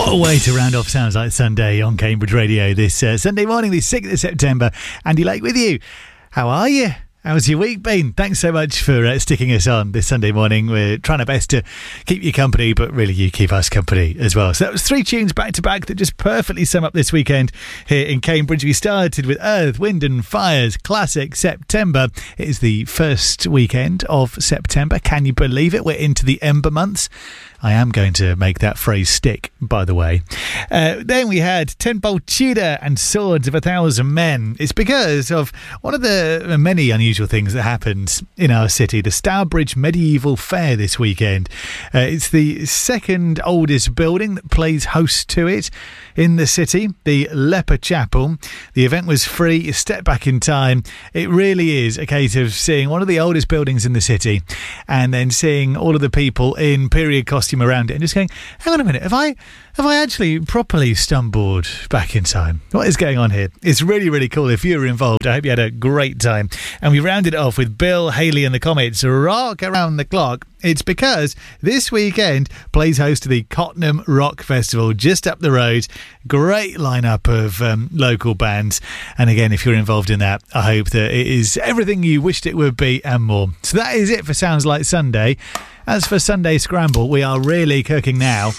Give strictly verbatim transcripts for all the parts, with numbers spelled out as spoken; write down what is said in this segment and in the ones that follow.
What a way to round off Sounds Like Sunday on Cambridge Radio this uh, Sunday morning, the sixth of September. Andy Lake with you. How are you? How's your week been? Thanks so much for uh, sticking us on this Sunday morning. We're trying our best to keep you company, but really you keep us company as well. So that was three tunes back to back that just perfectly sum up this weekend here in Cambridge. We started with Earth, Wind and Fire's classic September. It is the first weekend of September. Can you believe it? We're into the Ember months. I am going to make that phrase stick, by the way. Uh, then we had Tenpole Tudor and Swords of a Thousand Men. It's because of one of the many unusual things that happened in our city, the Stourbridge Medieval Fair this weekend. Uh, it's the second oldest building that plays host to it in the city, the Leper Chapel. The event was free, a step back in time. It really is a case of seeing one of the oldest buildings in the city and then seeing all of the people in period costume around it and just going, hang on a minute, have I have I actually properly stumbled back in time? What is going on here? It's really, really cool. If you were involved, I hope you had a great time. And we rounded it off with Bill Haley and the Comets, Rock Around the Clock. It's because this weekend plays host to the Cottenham Rock Festival just up the road. Great lineup of um, local bands. And again, if you're involved in that, I hope that it is everything you wished it would be and more. So that is it for Sounds Like Sunday. As for Sunday Scramble, we are really cooking now.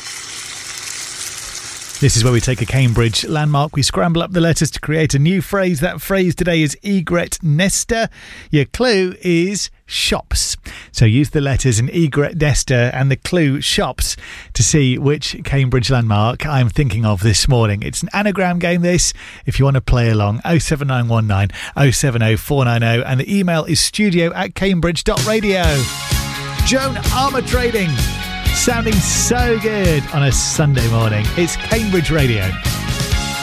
This is where we take a Cambridge landmark. We scramble up the letters to create a new phrase. That phrase today is egret nester. Your clue is shops. So use the letters in egret nester and the clue shops to see which Cambridge landmark I'm thinking of this morning. It's an anagram game, this. If you want to play along, oh seven nine one nine oh seven oh four nine oh, and the email is studio at cambridge dot radio. Joan Armour Trading. Sounding so good on a Sunday morning. It's Cambridge Radio.